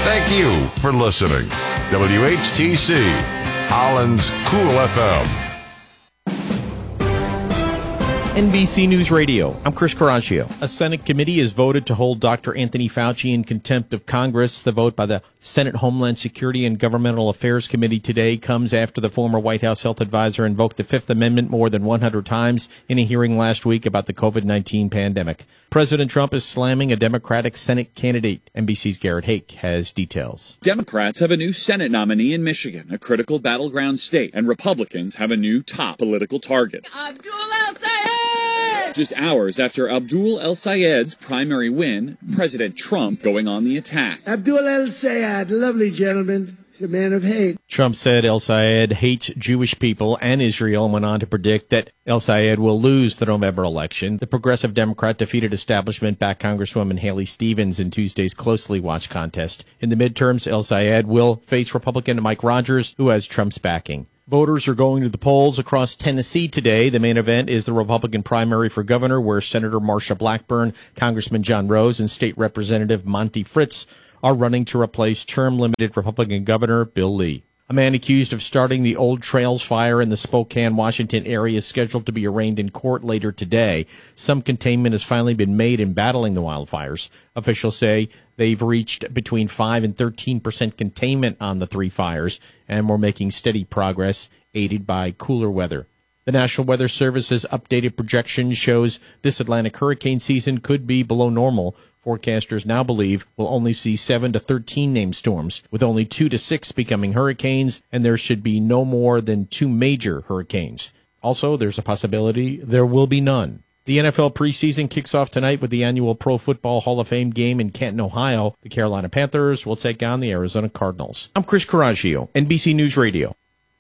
Thank you for listening. WHTC, Holland's Cool FM. NBC News Radio. I'm Chris Caraccio. A Senate committee has voted to hold Dr. Anthony Fauci in contempt of Congress. The vote by the Senate Homeland Security and Governmental Affairs Committee today comes after the former White House health advisor invoked the Fifth Amendment more than 100 times in a hearing last week about the COVID-19 pandemic. President Trump is slamming a Democratic Senate candidate. NBC's Garrett Hake has details. Democrats have a new Senate nominee in Michigan, a critical battleground state, and Republicans have a new top political target. Abdul El-Sayed! Just hours after Abdul El-Sayed's primary win, President Trump going on the attack. Abdul El-Sayed, lovely gentleman. He's a man of hate. Trump said El-Sayed hates Jewish people and Israel and went on to predict that El-Sayed will lose the November election. The Progressive Democrat defeated establishment-backed Congresswoman Haley Stevens in Tuesday's closely watched contest. In the midterms, El-Sayed will face Republican Mike Rogers, who has Trump's backing. Voters are going to the polls across Tennessee today. The main event is the Republican primary for governor, where Senator Marsha Blackburn, Congressman John Rose, and State Representative Monty Fritz are running to replace term-limited Republican Governor Bill Lee. A man accused of starting the Old Trails fire in the Spokane, Washington area is scheduled to be arraigned in court later today. Some containment has finally been made in battling the wildfires. Officials say they've reached between 5 and 13% containment on the three fires, and we're making steady progress, aided by cooler weather. The National Weather Service's updated projection shows this Atlantic hurricane season could be below normal. Forecasters now believe we'll only see 7 to 13 named storms, with only 2 to 6 becoming hurricanes, and there should be no more than 2 major hurricanes. Also, there's a possibility there will be none. The NFL preseason kicks off tonight with the annual Pro Football Hall of Fame game in Canton, Ohio. The Carolina Panthers will take on the Arizona Cardinals. I'm Chris Caraccio, NBC News Radio.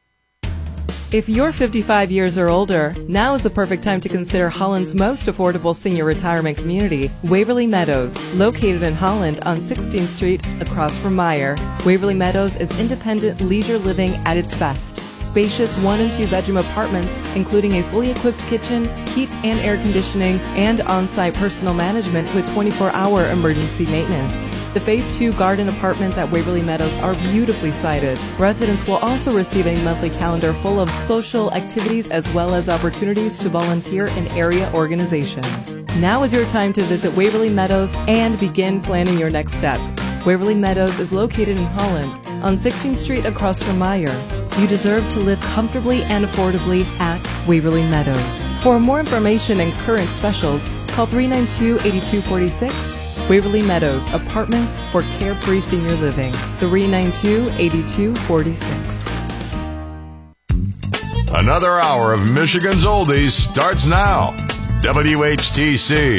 If you're 55 years or older, now is the perfect time to consider Holland's most affordable senior retirement community, Waverly Meadows, located in Holland on 16th Street across from Meijer. Waverly Meadows is independent leisure living at its best. Spacious 1 and 2 bedroom apartments, including a fully equipped kitchen, heat and air conditioning, and on-site personal management with 24-hour emergency maintenance. The Phase 2 garden apartments at Waverly Meadows are beautifully sited. Residents will also receive a monthly calendar full of social activities as well as opportunities to volunteer in area organizations. Now is your time to visit Waverly Meadows and begin planning your next step. Waverly Meadows is located in Holland on 16th Street across from Meijer. You deserve to live comfortably and affordably at Waverly Meadows. For more information and current specials, call 392-8246. Waverly Meadows, apartments for carefree senior living. 392-8246. Another hour of Michigan's Oldies starts now. WHTC,